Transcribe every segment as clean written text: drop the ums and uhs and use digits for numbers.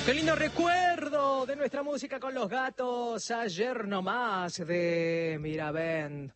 Qué lindo recuerdo de nuestra música con los gatos. Ayer nomás de Miravent.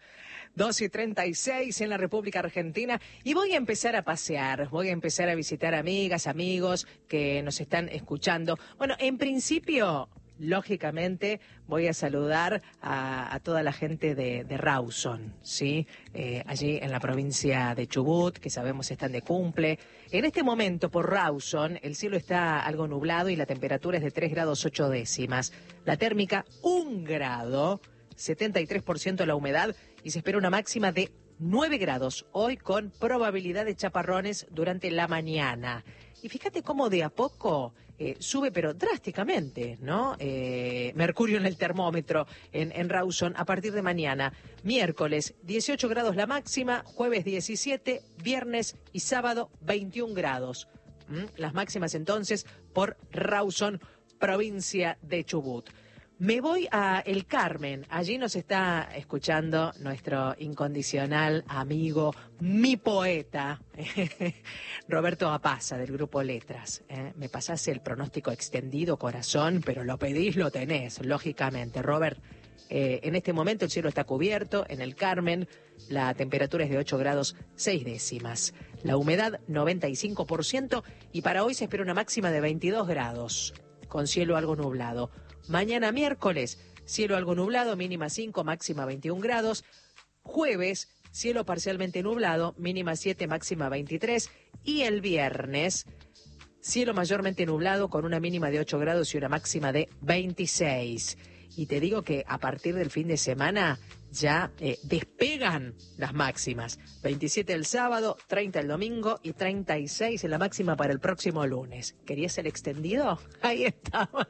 2:36 en la República Argentina. Y voy a empezar a pasear. Voy a empezar a visitar amigas, amigos que nos están escuchando. Bueno, en principio, lógicamente, voy a saludar a toda la gente de Rawson, ¿sí? Allí en la provincia de Chubut, que sabemos están de cumple. En este momento, por Rawson, el cielo está algo nublado y la temperatura es de 3 grados 8 décimas. La térmica, 1 grado, 73% la humedad y se espera una máxima de 9 grados, hoy con probabilidad de chaparrones durante la mañana. Y fíjate cómo de a poco sube, pero drásticamente, ¿no? Mercurio en el termómetro en Rawson a partir de mañana. Miércoles, 18 grados la máxima, jueves 17, viernes y sábado 21 grados. Las máximas entonces por Rawson, provincia de Chubut. Me voy a El Carmen, allí nos está escuchando nuestro incondicional amigo, mi poeta, Roberto Apaza, del grupo Letras. Me pasás el pronóstico extendido, corazón, pero lo pedís, lo tenés, lógicamente. Robert, en este momento el cielo está cubierto en El Carmen, la temperatura es de 8 grados 6 décimas, la humedad 95% y para hoy se espera una máxima de 22 grados, con cielo algo nublado. Mañana miércoles, cielo algo nublado, mínima 5, máxima 21 grados. Jueves, cielo parcialmente nublado, mínima 7, máxima 23. Y el viernes, cielo mayormente nublado con una mínima de 8 grados y una máxima de 26. Y te digo que a partir del fin de semana ya despegan las máximas. 27 el sábado, 30 el domingo y 36 en la máxima para el próximo lunes. ¿Querías el extendido? Ahí estaba.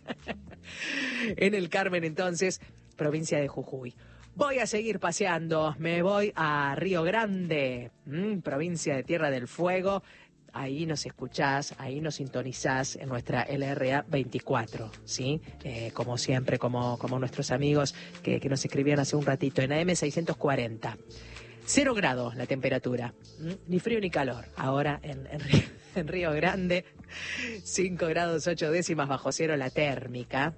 En El Carmen, entonces, provincia de Jujuy. Voy a seguir paseando. Me voy a Río Grande, provincia de Tierra del Fuego. Ahí nos escuchás, ahí nos sintonizás en nuestra LRA 24, ¿sí? Como siempre, como nuestros amigos que nos escribían hace un ratito, en AM 640. 0 grados la temperatura, ni frío ni calor. Ahora en Río Grande, 5 grados 8 décimas bajo cero la térmica,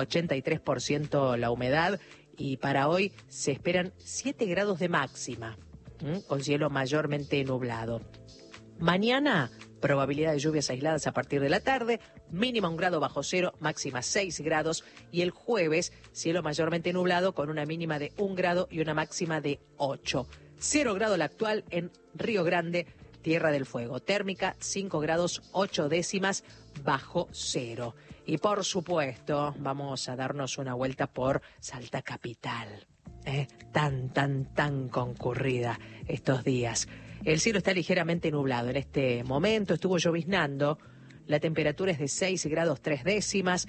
83% la humedad y para hoy se esperan 7 grados de máxima, con cielo mayormente nublado. Mañana, probabilidad de lluvias aisladas a partir de la tarde, mínima 1 grado bajo cero, máxima 6 grados. Y el jueves, cielo mayormente nublado con una mínima de 1 grado y una máxima de 8. 0 grado la actual en Río Grande, Tierra del Fuego. Térmica 5 grados 8 décimas bajo cero. Y por supuesto, vamos a darnos una vuelta por Salta Capital. Tan concurrida estos días. El cielo está ligeramente nublado en este momento, estuvo lloviznando, la temperatura es de 6 grados 3 décimas,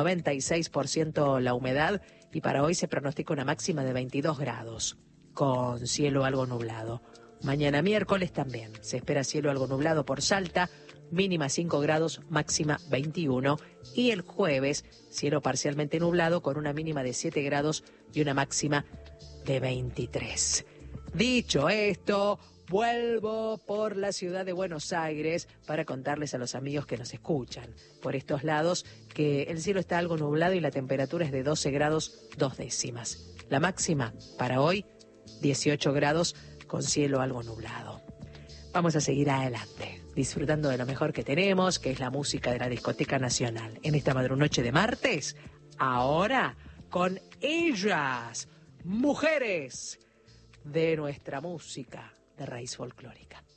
96% la humedad y para hoy se pronostica una máxima de 22 grados, con cielo algo nublado. Mañana miércoles también se espera cielo algo nublado por Salta, mínima 5 grados, máxima 21 y el jueves cielo parcialmente nublado con una mínima de 7 grados y una máxima de 23. Dicho esto, vuelvo por la ciudad de Buenos Aires para contarles a los amigos que nos escuchan por estos lados que el cielo está algo nublado y la temperatura es de 12 grados 2 décimas. La máxima para hoy, 18 grados con cielo algo nublado. Vamos a seguir adelante, disfrutando de lo mejor que tenemos, que es la música de la Discoteca Nacional. En esta madrunoche de martes, ahora con ellas, mujeres de nuestra música de raíz folclórica.